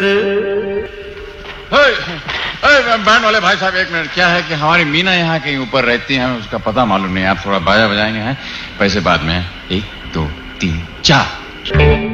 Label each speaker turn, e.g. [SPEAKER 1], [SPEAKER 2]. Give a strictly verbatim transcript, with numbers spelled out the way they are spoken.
[SPEAKER 1] Band वाले भाई साहब एक मिनट, क्या है कि हमारी मीना यहाँ कहीं ऊपर रहती है, हमें उसका पता मालूम नहीं। आप थोड़ा बाजा बजाएंगे हैं, पैसे बाद में। एक दो तीन चार।